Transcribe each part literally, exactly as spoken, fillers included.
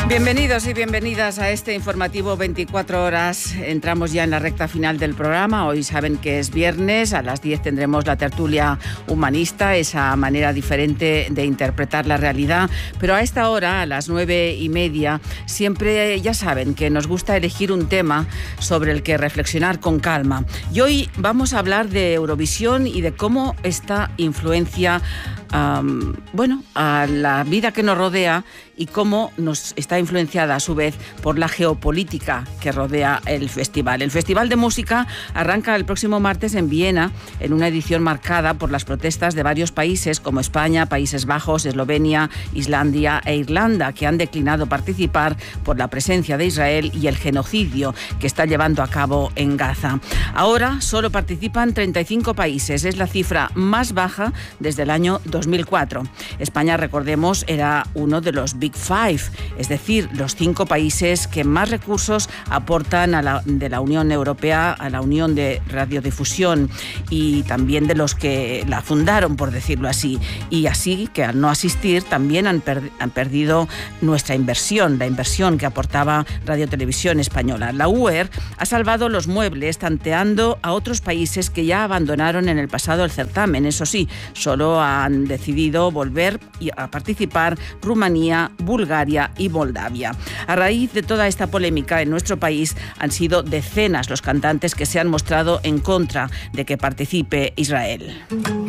Bienvenidos y bienvenidas a este informativo veinticuatro horas. Entramos ya en la recta final del programa. Hoy saben que es viernes, a las diez tendremos la tertulia humanista, esa manera diferente de interpretar la realidad. Pero a esta hora, a las nueve y media, siempre ya saben que nos gusta elegir un tema sobre el que reflexionar con calma. Y hoy vamos a hablar de Eurovisión y de cómo esta influencia Um, bueno, a la vida que nos rodea y cómo nos está influenciada a su vez por la geopolítica que rodea el festival. El Festival de Música arranca el próximo martes en Viena, en una edición marcada por las protestas de varios países como España, Países Bajos, Eslovenia, Islandia e Irlanda, que han declinado participar por la presencia de Israel y el genocidio que está llevando a cabo en Gaza. Ahora solo participan treinta y cinco países, es la cifra más baja desde el año dos mil cuatro. España, recordemos, era uno de los Big Five, es decir, los cinco países que más recursos aportan a la, de la Unión Europea a la Unión de Radiodifusión y también de los que la fundaron, por decirlo así. Y así que al no asistir también han, per, han perdido nuestra inversión, la inversión que aportaba Radio Televisión Española. La U E R ha salvado los muebles tanteando a otros países que ya abandonaron en el pasado el certamen. Eso sí, solo han decidido volver a participar Rumanía, Bulgaria y Moldavia. A raíz de toda esta polémica en nuestro país han sido decenas los cantantes que se han mostrado en contra de que participe Israel.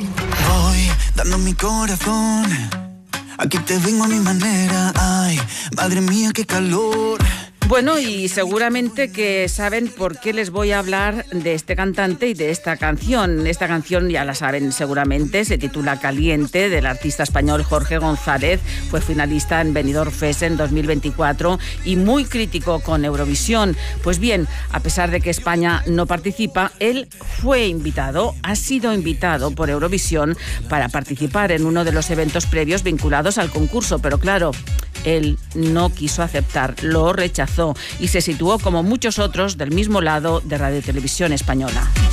Voy dando mi corazón, aquí te vengo a mi manera, ay, madre mía, qué calor. Bueno, y seguramente que saben por qué les voy a hablar de este cantante y de esta canción. Esta canción ya la saben seguramente, se titula Caliente, del artista español Jorge González. Fue finalista en Benidorm Fest en dos mil veinticuatro y muy crítico con Eurovisión. Pues bien, a pesar de que España no participa, él fue invitado, ha sido invitado por Eurovisión para participar en uno de los eventos previos vinculados al concurso. Pero claro, él no quiso aceptar, lo rechazó y se situó como muchos otros del mismo lado de Radio Televisión Española.